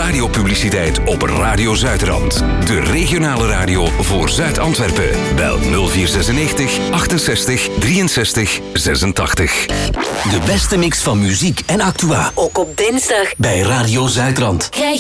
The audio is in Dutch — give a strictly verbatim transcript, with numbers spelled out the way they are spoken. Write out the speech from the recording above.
radiopubliciteit op Radio Zuidrand. De regionale radio voor Zuid-Antwerpen. Bel nul vier zesennegentig achtenzestig drieënzestig zesentachtig. De beste mix van muziek en actua. Ook op dinsdag. Bij Radio Zuidrand. Krijg